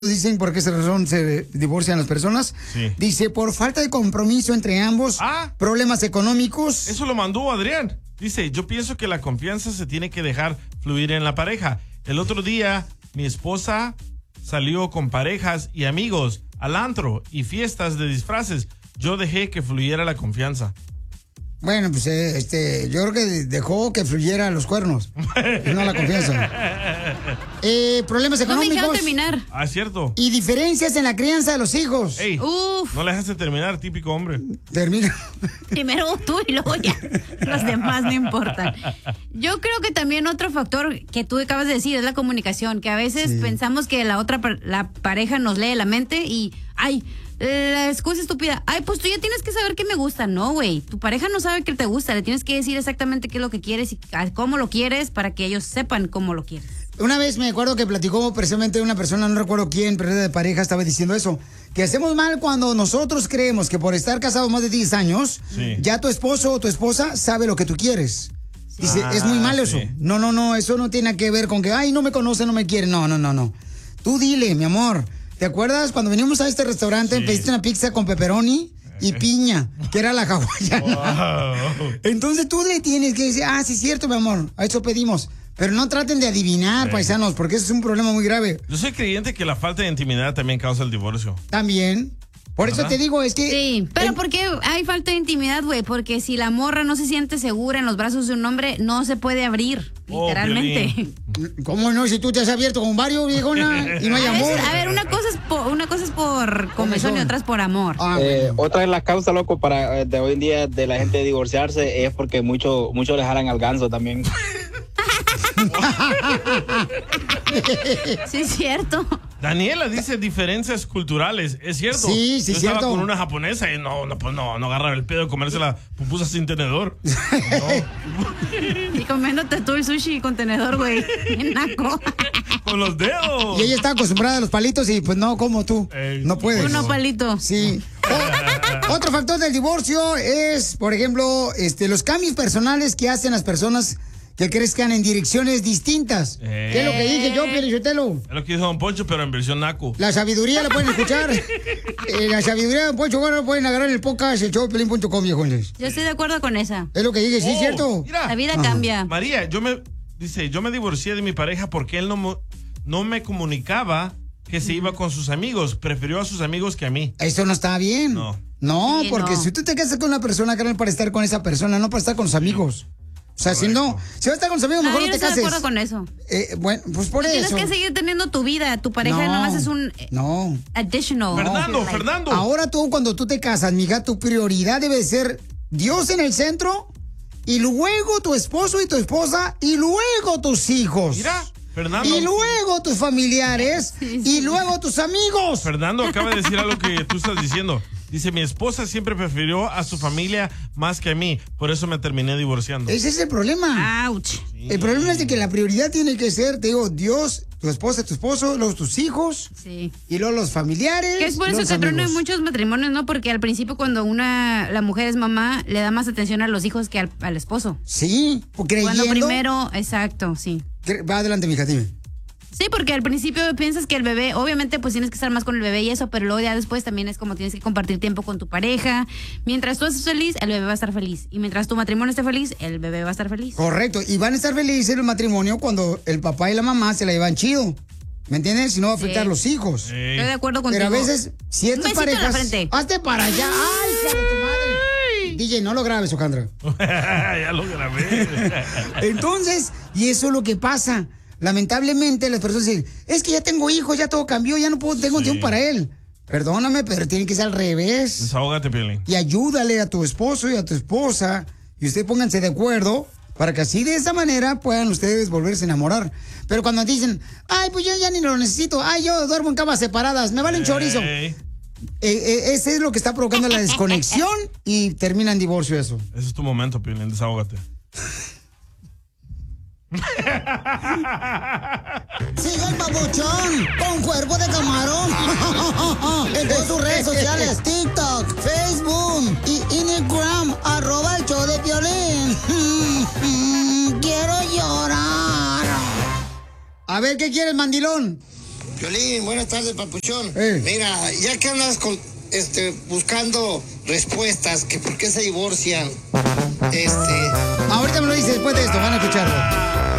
Dicen por qué esa razón se divorcian las personas. Sí. Dice, por falta de compromiso entre ambos, problemas económicos. Eso lo mandó Adrián. Dice, yo pienso que la confianza se tiene que dejar fluir en la pareja. El otro día, mi esposa salió con parejas y amigos al antro y fiestas de disfraces. Yo dejé que fluyera la confianza. Bueno, pues yo creo que dejó que fluyera los cuernos, no la confianza. Problemas económicos. No me dejaron terminar. Ah, es cierto. Y diferencias en la crianza de los hijos. Ey, no le dejaste terminar, típico hombre. Termina. Primero tú y luego ya. Los demás no importan. Yo creo que también otro factor que tú acabas de decir es la comunicación, que a veces pensamos que la pareja nos lee la mente y, la excusa estúpida. Pues tú ya tienes que saber qué me gusta. No, güey. Tu pareja no sabe qué te gusta. Le tienes que decir exactamente qué es lo que quieres y cómo lo quieres para que ellos sepan cómo lo quieres. Una vez me acuerdo que platicó precisamente una persona, no recuerdo quién, pero era de pareja, estaba diciendo eso. Que hacemos mal cuando nosotros creemos que por estar casados más de 10 años, ya tu esposo o tu esposa sabe lo que tú quieres. Dice, es muy malo eso. No, eso no tiene que ver con que, no me conoce, no me quiere. No. Tú dile, mi amor. ¿Te acuerdas cuando venimos a este restaurante, pediste una pizza con pepperoni y piña, que era la hawaiana? Wow. Entonces tú le tienes que decir, sí es cierto, mi amor, a eso pedimos. Pero no traten de adivinar, paisanos, porque eso es un problema muy grave. Yo soy creyente que la falta de intimidad también causa el divorcio. También. Por eso te digo, es que... Sí, pero ¿por qué hay falta de intimidad, güey? Porque si la morra no se siente segura en los brazos de un hombre, no se puede abrir, literalmente. ¿Cómo no? Si tú te has abierto con varios, viejona, y no hay amor. A ver, una cosa es por comezón y otra es por amor. Otra de las causas, loco, de hoy en día de la gente divorciarse es porque muchos le jalan al ganso también. Sí, es cierto. Daniela dice diferencias culturales. ¿Es cierto? Sí, Yo cierto. estaba con una japonesa y no agarrar el pedo de comerse la pupusa sin tenedor. Y comiéndote tú el sushi con tenedor, güey. Naco. Con los dedos. Y ella está acostumbrada a los palitos y pues no, como tú. No puedes. Uno palito. Sí. Otro factor del divorcio es, por ejemplo, los cambios personales que hacen las personas que crezcan en direcciones distintas. ¿Qué es lo que dije yo, Pielichotelo? Es lo que dijo Don Poncho, pero en versión naco. La sabiduría la pueden escuchar. La sabiduría de Don Poncho, bueno, pueden agarrar el podcast, el showpelín.com, viejones. Yo estoy de acuerdo con esa. Es lo que dije, sí, ¿cierto? Mira. La vida cambia. María, yo me divorcié de mi pareja porque él no me comunicaba que se iba con sus amigos. Prefirió a sus amigos que a mí. Eso no está bien. No, porque si tú te casas con una persona, carnal, para estar con esa persona, no para estar con sus amigos. O sea, si va a estar con sus amigos, mejor no te cases. Yo no estoy de acuerdo con eso. Bueno, pues por eso. Tienes que seguir teniendo tu vida. Tu pareja nada más es un additional. Fernando. Ahora cuando tú te casas, mija, tu prioridad debe ser Dios en el centro y luego tu esposo y tu esposa y luego tus hijos. Mira, Fernando. Y luego tus familiares y luego tus amigos. Fernando acaba de decir algo que tú estás diciendo. Dice, mi esposa siempre prefirió a su familia más que a mí. Por eso me terminé divorciando. Ese es el problema. ¡Auch! Sí. El problema es de que la prioridad tiene que ser, te digo, Dios, tu esposa, tu esposo, luego tus hijos. Sí. Y luego los familiares. Que es por eso que truenan muchos matrimonios, ¿no? Porque al principio cuando la mujer es mamá, le da más atención a los hijos que al esposo. Sí, creyendo. Cuando primero, exacto, sí. Va adelante, mija, dime. Sí, porque al principio piensas que el bebé, obviamente pues tienes que estar más con el bebé y eso, pero luego ya después también es como tienes que compartir tiempo con tu pareja. Mientras tú estés feliz, el bebé va a estar feliz. Y mientras tu matrimonio esté feliz, el bebé va a estar feliz. Correcto, y van a estar felices en el matrimonio cuando el papá y la mamá se la llevan chido. ¿Me entiendes? Si no va a afectar a los hijos. Estoy de acuerdo contigo. Pero a veces, ciertas parejas... Hazte para allá. ¡Ay, hija de tu madre! DJ, no lo grabes, Ojandra. Ya lo grabé. Entonces, y eso es lo que pasa. Lamentablemente las personas dicen, es que ya tengo hijos, ya todo cambió, ya no tengo tiempo para él. Perdóname, pero tiene que ser al revés. Desahógate, Piolín. Y ayúdale a tu esposo y a tu esposa y ustedes pónganse de acuerdo para que así de esa manera puedan ustedes volverse a enamorar. Pero cuando dicen, pues yo ya ni lo necesito, yo duermo en camas separadas, me valen chorizo. Ese es lo que está provocando la desconexión y termina en divorcio eso. Ese es tu momento, Piolín, desahógate. Sigue el babuchón con cuerpo de camarón en todas sus redes sociales, TikTok, Facebook y Instagram, @el show de Piolín. Quiero llorar. A ver, ¿qué quieres, mandilón? Piolín, buenas tardes, papuchón. Mira, ya que andas buscando respuestas, que por qué se divorcian, Ahorita me lo dice después de esto, van a escucharlo.